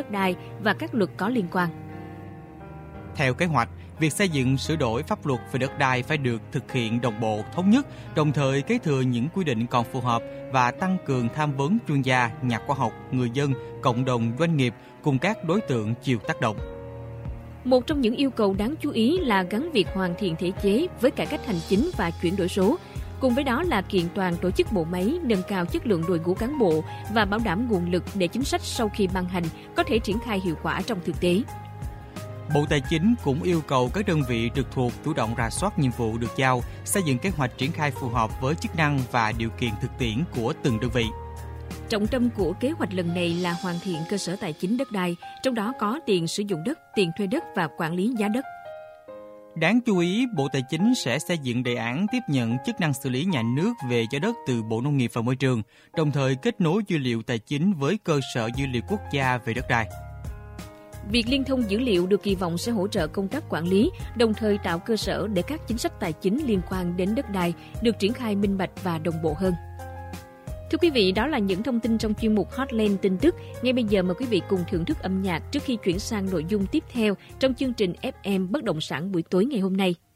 đất đai và các luật có liên quan. Theo kế hoạch, việc xây dựng sửa đổi pháp luật về đất đai phải được thực hiện đồng bộ, thống nhất, đồng thời kế thừa những quy định còn phù hợp và tăng cường tham vấn chuyên gia, nhà khoa học, người dân, cộng đồng, doanh nghiệp cùng các đối tượng chịu tác động. Một trong những yêu cầu đáng chú ý là gắn việc hoàn thiện thể chế với cải cách hành chính và chuyển đổi số. Cùng với đó là kiện toàn tổ chức bộ máy, nâng cao chất lượng đội ngũ cán bộ và bảo đảm nguồn lực để chính sách sau khi ban hành có thể triển khai hiệu quả trong thực tế. Bộ Tài chính cũng yêu cầu các đơn vị trực thuộc chủ động rà soát nhiệm vụ được giao, xây dựng kế hoạch triển khai phù hợp với chức năng và điều kiện thực tiễn của từng đơn vị. Trọng tâm của kế hoạch lần này là hoàn thiện cơ sở tài chính đất đai, trong đó có tiền sử dụng đất, tiền thuê đất và quản lý giá đất. Đáng chú ý, Bộ Tài chính sẽ xây dựng đề án tiếp nhận chức năng xử lý nhà nước về giá đất từ Bộ Nông nghiệp và Môi trường, đồng thời kết nối dữ liệu tài chính với cơ sở dữ liệu quốc gia về đất đai. Việc liên thông dữ liệu được kỳ vọng sẽ hỗ trợ công tác quản lý, đồng thời tạo cơ sở để các chính sách tài chính liên quan đến đất đai được triển khai minh bạch và đồng bộ hơn. Thưa quý vị, đó là những thông tin trong chuyên mục Hotline tin tức. Ngay bây giờ mời quý vị cùng thưởng thức âm nhạc trước khi chuyển sang nội dung tiếp theo trong chương trình FM Bất động sản buổi tối ngày hôm nay.